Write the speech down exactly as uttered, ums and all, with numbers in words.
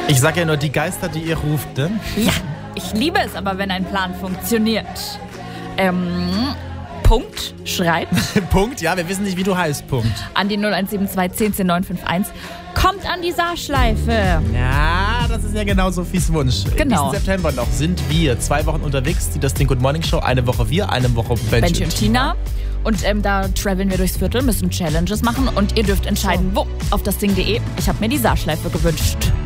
Ich sag ja nur, die Geister, die ihr ruft, ne? Ja, ich liebe es aber, wenn ein Plan funktioniert. Ähm, Punkt, schreibt. Punkt, ja, wir wissen nicht, wie du heißt, Punkt. An die null eins sieben zwei zehn zehn neun fünf eins. Kommt an die Saarschleife. Ja, das ist ja genau Sophies Wunsch. Genau. Diesen September noch sind wir zwei Wochen unterwegs, die das Ding Good Morning Show. Eine Woche wir, eine Woche Benji, Benji und Tina. Und ähm, da traveln wir durchs Viertel, müssen Challenges machen und ihr dürft entscheiden, wo auf das Ding punkt de. Ich habe mir die Saarschleife gewünscht.